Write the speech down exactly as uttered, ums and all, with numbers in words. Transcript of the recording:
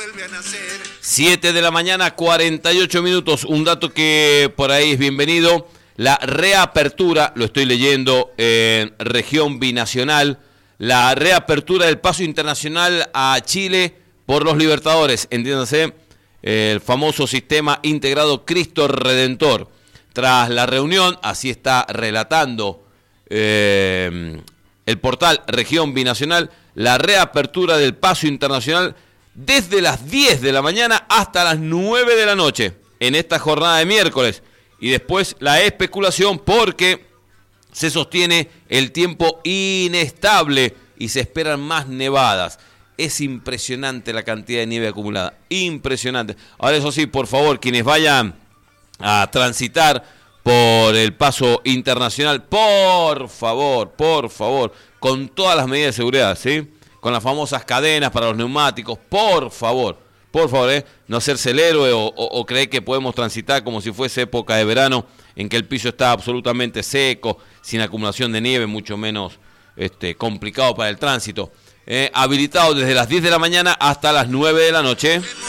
siete de la mañana, cuarenta y ocho minutos. Un dato que por ahí es bienvenido. La reapertura, lo estoy leyendo en región binacional, la reapertura del paso internacional a Chile por los Libertadores, entiéndase, el famoso sistema integrado Cristo Redentor. Tras la reunión, así está relatando eh, el portal Región Binacional, la reapertura del paso internacional desde las diez de la mañana hasta las nueve de la noche en esta jornada de miércoles. Y después la especulación porque se sostiene el tiempo inestable y se esperan más nevadas. Es impresionante la cantidad de nieve acumulada, impresionante. Ahora eso sí, por favor, quienes vayan a transitar por el paso internacional, por favor, por favor, con todas las medidas de seguridad, ¿sí? Con las famosas cadenas para los neumáticos, por favor. Por favor, ¿eh? No hacerse el héroe o, o, o creer que podemos transitar como si fuese época de verano en que el piso está absolutamente seco, sin acumulación de nieve, mucho menos este, complicado para el tránsito. Eh, habilitado desde las diez de la mañana hasta las nueve de la noche.